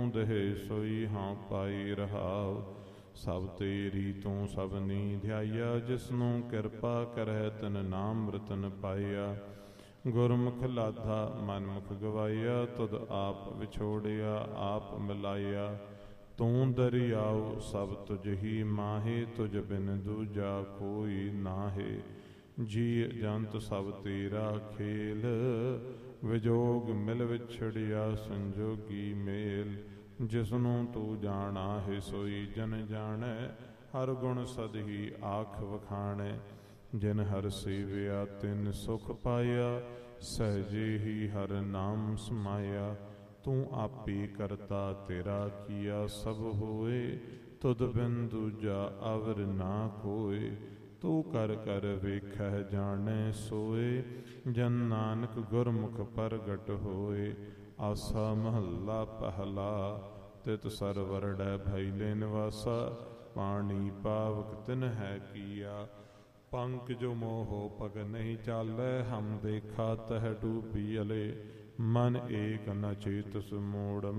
ਤੂੰ ਦੇਹ ਸੋਈ ਹਾਂ ਪਾਈ ਰਹਾਉ। ਸਭ ਤੇਰੀ ਤੂੰ ਸਭਨੀ ਧਿਆਇਆ, ਜਿਸਨੂੰ ਕਿਰਪਾ ਕਰਹਿ ਤਿਨ ਨਾਮ ਰਤਨ ਪਾਇਆ। ਗੁਰਮੁਖ ਲਾਧਾ ਮਨਮੁਖ ਗਵਾਇਆ, ਤੁਧ ਆਪ ਵਿਛੋੜਿਆ ਆਪ ਮਿਲਾਇਆ। ਤੂੰ ਦਰਿਆਉ ਸਭ ਤੁਝ ਹੀ ਮਾਹੇ, ਤੁਝ ਬਿਨ ਦੂਜਾ ਕੋਈ ਨਾਹੇ। ਜੀ ਜੰਤ ਸਭ ਤੇਰਾ ਖੇਲ, ਵਿਜੋਗ ਮਿਲ ਵਿਛੜਿਆ ਸੰਜੋਗੀ ਮੇਲ। ਜਿਸਨੂੰ ਤੂੰ ਜਾਣਾ ਹੈ ਸੋਈ ਜਨ ਜਾਣੈ, ਹਰ ਗੁਣ ਸਦ ਹੀ ਆਖ ਵਖਾਣੈ। ਜਿਨ ਹਰ ਸੇਵਿਆ ਤਿਨ ਸੁਖ ਪਾਇਆ, ਸਹਜੇ ਹੀ ਹਰ ਨਾਮ ਸਮਾਇਆ। ਤੂੰ ਆਪੇ ਕਰਤਾ ਤੇਰਾ ਕੀਆ ਸਭ ਹੋਏ, ਤੁਧ ਬਿਨ ਦੂਜਾ ਅਵਰ ਨਾ ਕੋਇ। ਤੂੰ ਕਰ ਕਰ ਵੇਖਹਿ ਜਾਣੈ ਸੋਏ, ਜਨ ਨਾਨਕ ਗੁਰਮੁਖ ਪ੍ਰਗਟ ਹੋਏ। ਆਸਾ ਮਹੱਲਾ ਪਹਿਲਾ। ਤਿਤ ਸਰਵਰੜੈ ਭੈਲੇ ਨਿਵਾਸਾ, ਪਾਣੀ ਪਾਵਕ ਤਿਨ ਹੈ ਕੀਆ। ਪੰਕ ਜੋ ਮੋਹ ਪਗ ਨਹੀਂ ਚਾਲੈ, ਹਮ ਦੇਖਾ ਤਹ ਡੂਬੀ ਅਲੇ। ਮਨ ਏਕ ਨ ਚੇਤਸ ਮੋੜ